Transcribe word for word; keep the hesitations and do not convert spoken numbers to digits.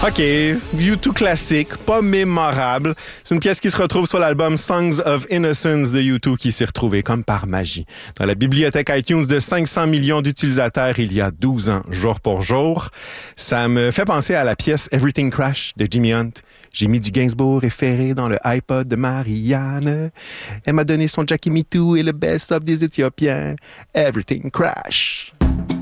OK, U deux classique, pas mémorable. C'est une pièce qui se retrouve sur l'album Songs of Innocence de U deux qui s'est retrouvée comme par magie dans la bibliothèque iTunes de cinq cents millions d'utilisateurs il y a douze ans, jour pour jour. Ça me fait penser à la pièce Everything Crash de Jimmy Hunt. J'ai mis du Gainsbourg et Ferré dans le iPod de Marianne. Elle m'a donné son Jackie Me Too et le best-of des Éthiopiens. Everything Crash.